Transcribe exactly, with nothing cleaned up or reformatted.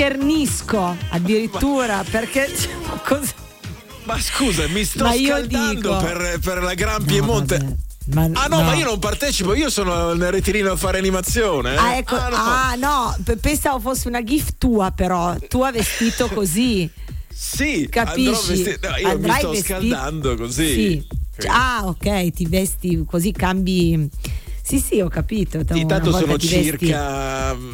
Cernisco addirittura perché così. Ma scusa, mi sto Ma io scaldando dico... per, per la Gran Piemonte. No, ma, ah no, no, ma io non partecipo, io sono nel ritirino a fare animazione. Eh? Ah, ecco, ah, no. ah no, pensavo fosse una gif tua, però tu hai vestito così. Sì, capisci? Andrò vestito, no, io Andrai mi sto vestito... scaldando così. Sì. Ah, ok, ti vesti così, cambi. Sì, sì, ho capito. Intanto sono circa vesti...